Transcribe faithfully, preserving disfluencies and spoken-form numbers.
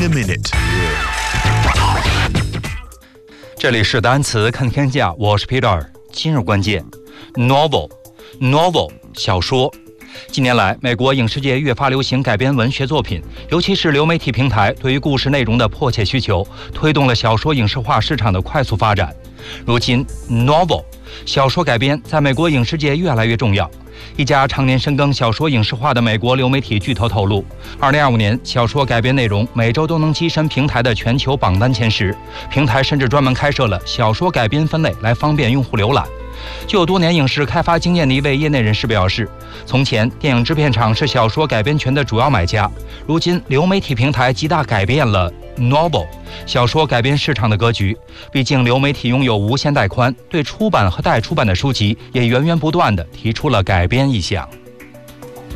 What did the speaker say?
in a minute。 这里是单词看天下，我是 Peter。今日关键 ，novel，novel novel, 小说。近年来，美国影视界越发流行改编文学作品，尤其是流媒体平台对于故事内容的迫切需求，推动了小说影视化市场的快速发展。如今 ，novel 小说改编在美国影视界越来越重要。一家常年深耕小说影视化的美国流媒体巨头透露，二零二五年小说改编内容每周都能跻身平台的全球榜单前十，平台甚至专门开设了小说改编分类来方便用户浏览。具有多年影视开发经验的一位业内人士表示，从前电影制片厂是小说改编权的主要买家，如今流媒体平台极大改变了 novel 小说改编市场的格局。毕竟流媒体拥有无限带宽，对出版和待出版的书籍也源源不断地提出了改编意向。